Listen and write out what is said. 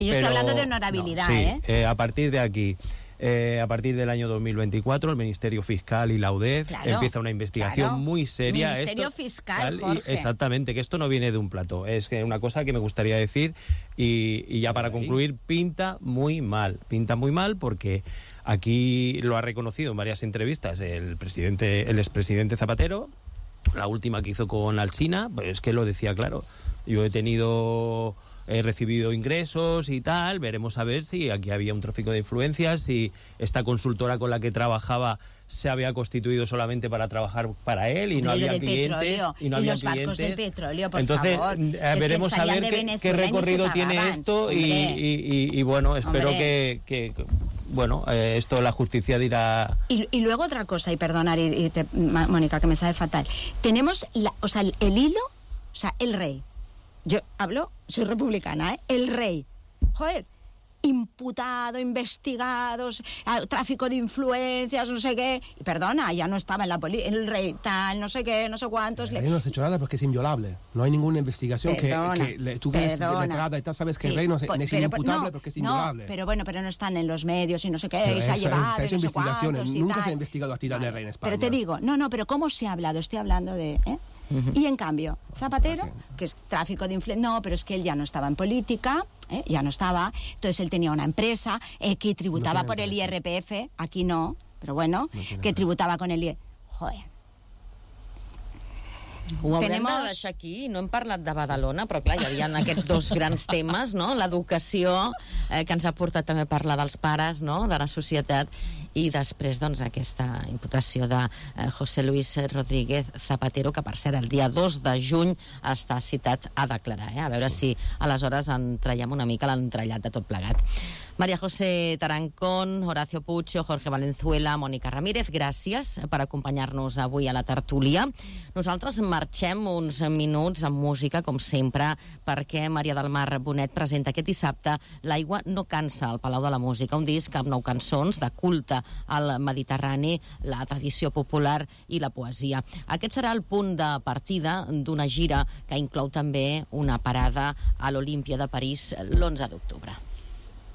Y yo estoy hablando de honorabilidad, a partir de aquí, a partir del año 2024, el Ministerio Fiscal y la UDEF empieza una investigación muy seria. Ministerio Fiscal, Jorge. Exactamente, que esto no viene de un plató. Es que una cosa que me gustaría decir, y ya para concluir, pinta muy mal porque aquí lo ha reconocido en varias entrevistas el expresidente Zapatero. La última que hizo con Alsina, pues es que lo decía claro. Yo he recibido ingresos y tal, veremos a ver si aquí había un tráfico de influencias, si esta consultora con la que trabajaba se había constituido solamente para trabajar para él y no había clientes. Y los barcos de petróleo, por Entonces, favor. veremos a ver qué recorrido tiene esto y bueno, espero que esto la justicia dirá. Y luego otra cosa, y perdonar, Mónica, que me sabe fatal. Tenemos el hilo, o sea, el rey. Yo hablo, soy republicana, el rey. Joder, imputado, investigados, tráfico de influencias, no sé qué. Y perdona, ya no estaba en la policía, el rey tal, no sé qué, no sé cuántos. El rey no ha hecho nada porque es inviolable. No hay ninguna investigación que tú que eres letrada y tal, sabes que el rey no es inimputable porque es inviolable. No, pero no están en los medios y no sé qué, y se ha llevado, se ha hecho no sé investigaciones, nunca tal. Se ha investigado a tirar del rey en España. Pero te digo, pero ¿cómo se ha hablado? Estoy hablando de... Y en cambio, Zapatero, que es tráfico de influencia, pero es que él ya no estaba en política, ya no estaba, entonces él tenía una empresa que tributaba por el IRPF, aquí no, pero bueno, que tributava con el IRPF. Joder. Ho haurem de deixar aquí. No hem parlat de Badalona, però clar, hi havia aquests dos grans temes, no? L'educació, que ens ha portat també a parlar dels pares, no? De la societat, i després doncs aquesta imputació de José Luis Rodríguez Zapatero, que per cert el dia 2 de juny està citat a declarar, a veure si aleshores entrellem una mica l'entrellat de tot plegat. María José Tarancón, Horacio Pucho, Jorge Valenzuela, Mónica Ramírez, gràcies per acompanyar-nos avui a la tertúlia. Nosaltres marxem uns minuts amb música, com sempre, perquè Maria del Mar Bonet presenta aquest dissabte L'aigua no cansa al Palau de la Música, un disc amb 9 cançons de culte al Mediterrani, la tradició popular i la poesia. Aquest serà el punt de partida d'una gira que inclou també una parada a l'Olímpia de París l'11 d'octubre.